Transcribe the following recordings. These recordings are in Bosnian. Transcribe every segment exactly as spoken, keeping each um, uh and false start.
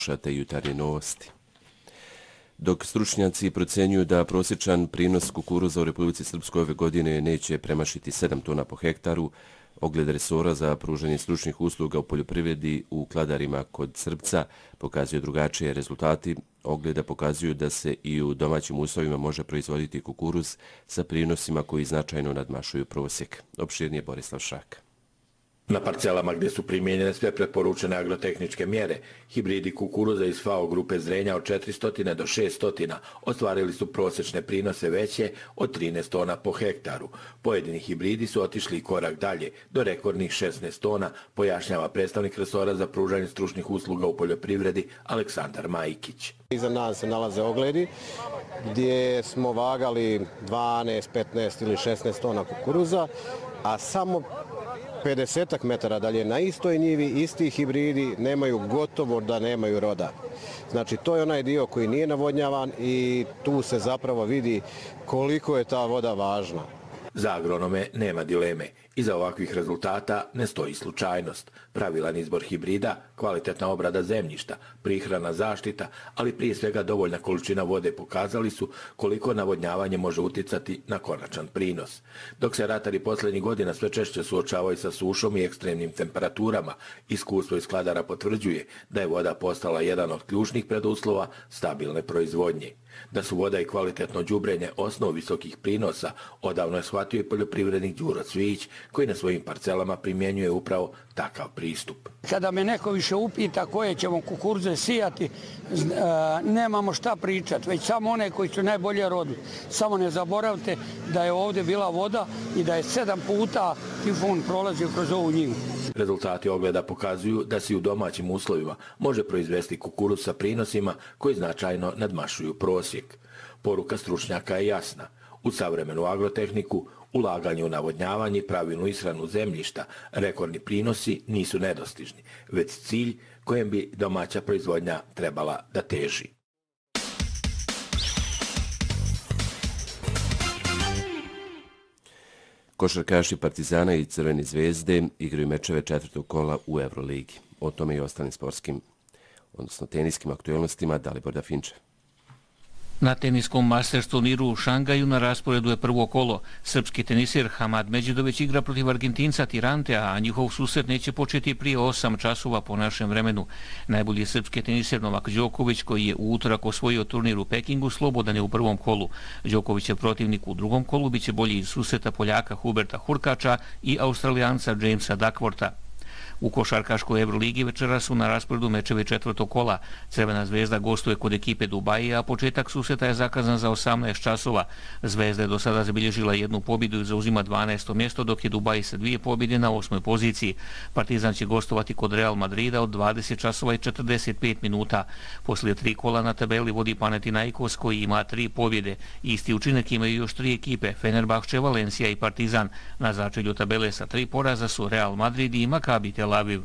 Slušate jutarnje novosti. Dok stručnjaci procjenjuju da prosječan prinos kukuruza u Republici Srpskoj ove godine neće premašiti sedam tona po hektaru, ogled resora za pružanje stručnih usluga u poljoprivredi u Kladarima kod Srpca pokazuje drugačije rezultati. Ogleda pokazuju da se i u domaćim uslovima može proizvoditi kukuruz sa prinosima koji značajno nadmašuju prosjek. Opširnije Borislav Šak. Na parcelama gdje su primijenjene sve preporučene agrotehničke mjere, hibridi kukuruza iz F A O grupe zrenja od četiristo do šesto ostvarili su prosječne prinose veće od trinaest tona po hektaru. Pojedini hibridi su otišli i korak dalje, do rekordnih šesnaest tona, pojašnjava predstavnik resora za pružanje stručnih usluga u poljoprivredi Aleksandar Majkić. Iza nas se nalaze ogledi gdje smo vagali dvanaest, petnaest ili šesnaest tona kukuruza, a samo pedeset metara dalje na istoj njivi isti hibridi nemaju gotovo da nemaju roda. Znači to je onaj dio koji nije navodnjavan i tu se zapravo vidi koliko je ta voda važna. Za agronome nema dileme. Iza ovakvih rezultata ne stoji slučajnost. Pravilan izbor hibrida, kvalitetna obrada zemljišta, prihrana zaštita, ali prije svega dovoljna količina vode pokazali su koliko navodnjavanje može uticati na konačan prinos. Dok se ratari posljednjih godina sve češće suočavaju sa sušom i ekstremnim temperaturama, iskustvo iz Kladara potvrđuje da je voda postala jedan od ključnih preduslova stabilne proizvodnje. Da su voda i kvalitetno đubrenje osnov visokih prinosa, odavno je shvatio i poljoprivrednik Đuro Cvijić, koji na svojim parcelama primjenjuje upravo takav pristup. Kada me neko više upita koje ćemo kukuruze sijati, nemamo šta pričati, već samo one koji su najbolje rodili. Samo ne zaboravite da je ovdje bila voda i da je sedam puta tifon prolazio kroz ovu njivu. Rezultati ogleda pokazuju da se u domaćim uslovima može proizvesti kukuruz sa prinosima koji značajno nadmašuju prosjek. Poruka stručnjaka je jasna. U savremenu agrotehniku, ulaganje u navodnjavanje i pravilnu ishranu zemljišta, rekordni prinosi nisu nedostižni, već cilj kojem bi domaća proizvodnja trebala da teži. Košarkaši Partizana i Crvene zvezde igraju mečeve četvrtog kola u Euroligi. O tome i ostalim sportskim, odnosno teniskim aktualnostima Dalibor Dafinče. Na teniskom Masters turniru u Šangaju na rasporedu je prvo kolo. Srpski tenisir Hamad Međidović igra protiv Argentinca Tirantea, a njihov susret neće početi prije osam časova po našem vremenu. Najbolji srpski tenisir Novak Đoković, koji je u utorak osvojio turnir u Pekingu, slobodan je u prvom kolu. Đokovićev protivnik u drugom kolu biće bolji iz susreta Poljaka Huberta Hurkača i Australijanca Jamesa Duckwortha. U košarkaškoj Euroligi večera su na rasporedu mečevi četvrtog kola. Crvena zvezda gostuje kod ekipe Dubaji, a početak susreta je zakazan za osamnaest časova. Zvezda je do sada zabilježila jednu pobjedu i zauzima dvanaesto mjesto, dok je Dubaji sa dvije pobjede na osmoj poziciji. Partizan će gostovati kod Real Madrida od dvadeset časova i četrdeset pet minuta. Poslije tri kola na tabeli vodi Panathinaikos koji ima tri pobjede. Isti učinak imaju još tri ekipe, Fenerbahče, Valencija i Partizan. Na začelju tabele sa tri poraza su Real Madrid i Maccabi Tel Aviv.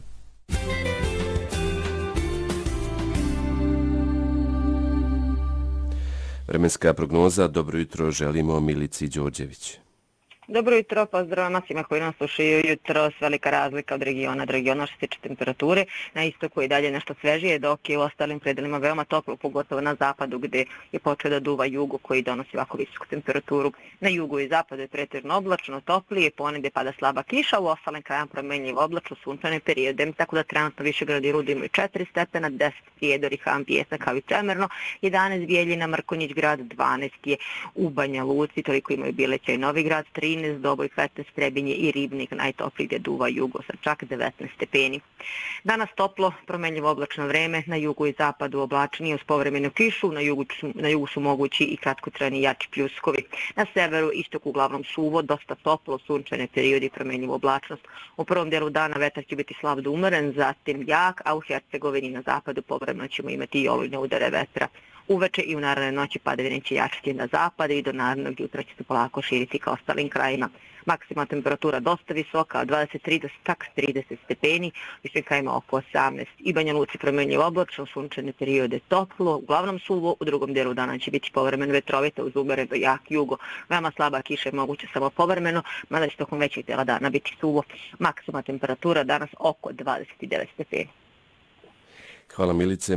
Vremenska prognoza. Dobro jutro želimo Milici Đorđević. Dobro jutro, pozdrav svima koji nas slušaju jutro. Velika razlika od regiona do regiona što se tiče temperature. Na istoku je dalje nešto svežije, dok je u ostalim predelima veoma toplo, pogotovo na zapadu gdje je počeo da duva jugu koji donosi ovako visoku temperaturu. Na jugu i zapadu je pretežno oblačno, toplije, ponegdje pada slaba kiša, u ostalim krajama promenljivo oblačno, sunčane periode, tako da trenutno Višegrad i Rudo imaju četiri stepena, deset Prijedor i Han Pijesak kao i Čemerno, jedanaest Bijeljina, Mrkonjić grad, dvanaest je u Banja Luci, toliko imaju Bileća i Novi Grad, trinaest Doboj, petnaest Trebinje i Ribnik, najtopliji gdje duva jugo sa čak devetnaest stepeni. Danas toplo, promenljivo oblačno vreme, na jugu i zapadu oblačnije uz povremenu kišu, na jugu, na jugu su mogući i kratkotrajni jači pljuskovi. Na severu istoku uglavnom suvo, dosta toplo, sunčane periodi, promenljivo oblačnost. U prvom dijelu dana vetar će biti slab do umeren, zatim jak, a u Hercegovini na zapadu povremeno ćemo imati i olujne udare vetra. Uveče i u narednoj noći padavine će jačiti na zapad i do narednog jutra će se polako širiti ka ostalim krajima. Maksimalna temperatura dosta visoka, od dvadeset tri do čak trideset stepeni, višim krajima oko osamnaest. I Banja Luci promenljivo oblačno, sunčane periode toplo, uglavnom suvo, u drugom dijelu dana će biti povremeno vetrovito uz umeren do jak jugo. Veoma slaba kiša je moguće samo povremeno, mada će tokom većeg dijela dana biti suvo. Maksimalna temperatura danas oko dvadeset devet stepeni. Hvala Milice.